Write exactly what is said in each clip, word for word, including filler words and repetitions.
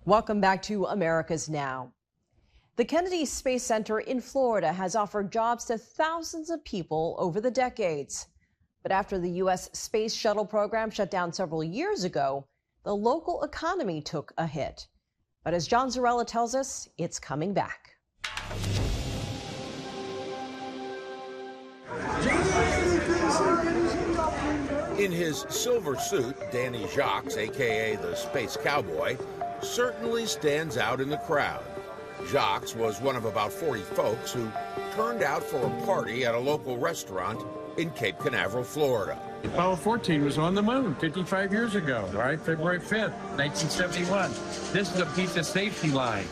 Welcome back to America's Now. The Kennedy Space Center in Florida has offered jobs to thousands of people over the decades. But after the U S Space Shuttle program shut down several years ago, the local economy took a hit. But as John Zarrella tells us, it's coming back. In his silver suit, Danny Jacques, a k a the Space Cowboy, certainly stands out in the crowd. Jacques was one of about forty folks who turned out for a party at a local restaurant in Cape Canaveral, Florida. Apollo fourteen was on the moon fifty-five years ago, right? February fifth, nineteen seventy-one. This is a piece of safety line,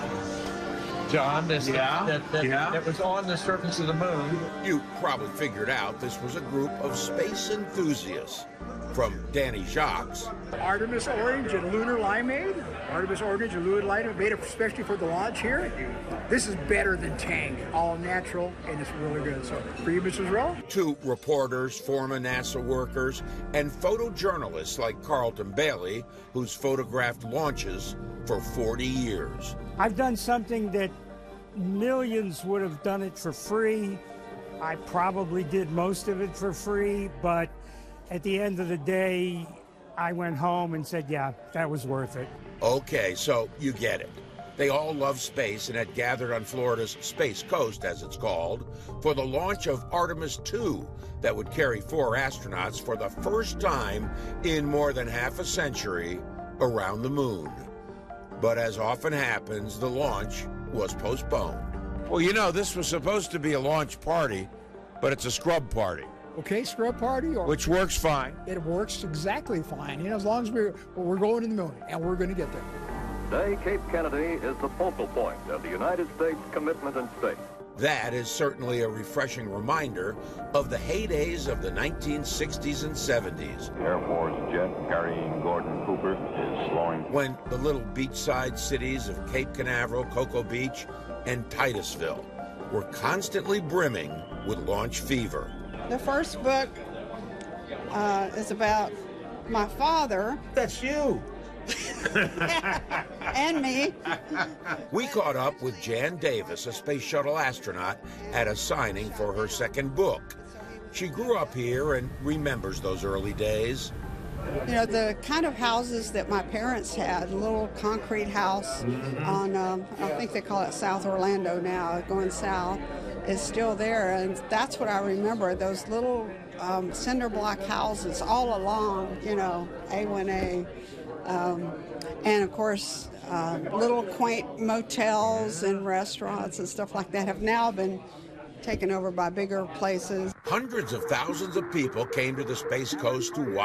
John, this, yeah, that, that, yeah. that was on the surface of the moon. You probably figured out this was a group of space enthusiasts. From Danny Jacques. Artemis Orange and Lunar Limeade. Artemis Orange and Lunar Limeade made it especially for the launch here. This is better than Tang, all natural, and it's really good. So for you, Missus Rowe. Two reporters, former NASA workers, and photojournalists like Carlton Bailey, who's photographed launches for forty years. I've done something that millions would have done it for free. I probably did most of it for free, but at the end of the day, I went home and said, yeah, that was worth it. Okay, so you get it. They all love space and had gathered on Florida's Space Coast, as it's called, for the launch of Artemis two that would carry four astronauts for the first time in more than half a century around the moon. But as often happens, the launch was postponed. Well, you know, this was supposed to be a launch party, but it's a scrub party. Okay, scrub party, or Which works fine. It works exactly fine. You know, as long as we're we're going to the moon, and we're going to get there. Today, Cape Kennedy is the focal point of the United States commitment in space. That is certainly a refreshing reminder of the heydays of the nineteen sixties and seventies. Air Force jet carrying Gordon Cooper is slowing. When the little beachside cities of Cape Canaveral, Cocoa Beach, and Titusville were constantly brimming with launch fever. The first book uh, is about my father. That's you. And me. We caught up with Jan Davis, a space shuttle astronaut, at a signing for her second book. She grew up here and remembers those early days. You know, the kind of houses that my parents had, a little concrete house on, um, I think they call it South Orlando now, going south, is still there. And that's what I remember, those little um, cinder block houses all along, you know, A one A. Um, and of course, uh, little quaint motels and restaurants and stuff like that have now been taken over by bigger places. Hundreds of thousands of people came to the Space Coast to watch